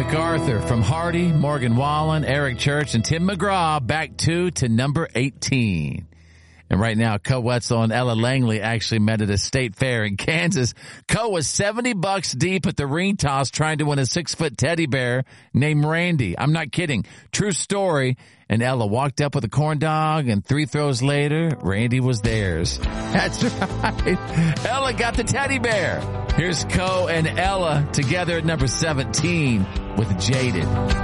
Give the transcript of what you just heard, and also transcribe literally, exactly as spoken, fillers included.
MacArthur from Hardy, Morgan Wallen, Eric Church, and Tim McGraw back two to number eighteen. And right now, Co Wetzel and Ella Langley actually met at a state fair in Kansas. Co was seventy bucks deep at the ring toss trying to win a six-foot teddy bear named Randy. I'm not kidding. True story. And Ella walked up with a corn dog, and three throws later, Randy was theirs. That's right. Ella got the teddy bear. Here's Co and Ella together at number seventeen with Jaded.